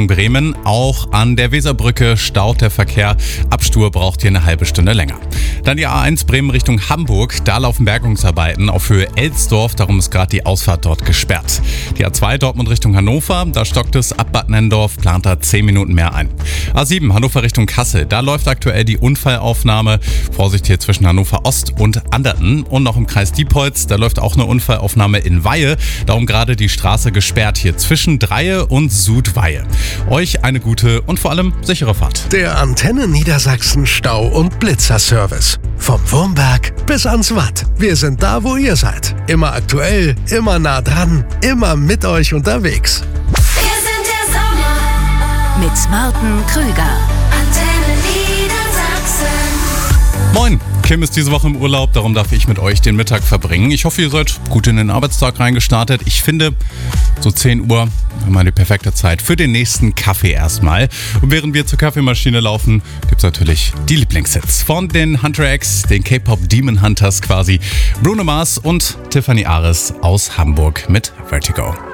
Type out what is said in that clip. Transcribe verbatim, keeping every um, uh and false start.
Bremen. Auch an der Weserbrücke staut der Verkehr. Ab Stur braucht ihr eine halbe Stunde länger. Dann die A eins Bremen Richtung Hamburg. Da laufen Bergungsarbeiten auf Höhe Elsdorf. Darum ist gerade die Ausfahrt dort gesperrt. Die A zwei Dortmund Richtung Hannover. Da stockt es ab Bad Nennendorf. Plant da zehn Minuten mehr ein. A sieben Hannover Richtung Kassel. Da läuft aktuell die Unfallaufnahme. Vorsicht hier zwischen Hannover Ost und Anderten. Und noch im Kreis Diepholz. Da läuft auch eine Unfallaufnahme in Weihe. Darum gerade die Straße gesperrt hier zwischen Dreie und Südweihe. Euch eine gute und vor allem sichere Fahrt. Der Antenne Niedersachsen Stau- und Blitzerservice. Vom Wurmberg bis ans Watt. Wir sind da, wo ihr seid. Immer aktuell, immer nah dran, immer mit euch unterwegs. Wir sind der Sommer Mit Martin Krüger. Antenne Niedersachsen. Moin, Kim ist diese Woche im Urlaub, darum darf ich mit euch den Mittag verbringen. Ich hoffe, ihr seid gut in den Arbeitstag reingestartet. Ich finde, so zehn Uhr immer die perfekte Zeit für den nächsten Kaffee erstmal. Und während wir zur Kaffeemaschine laufen, gibt's natürlich die Lieblingshits von den Hunter X, den K-Pop Demon Hunters quasi, Bruno Mars und Tiffany Ares aus Hamburg mit Vertigo.